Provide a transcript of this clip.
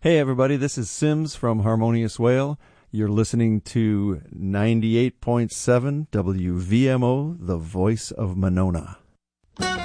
Hey everybody, this is Sims from Harmonious Whale. You're listening to 98.7 WVMO, the voice of Monona.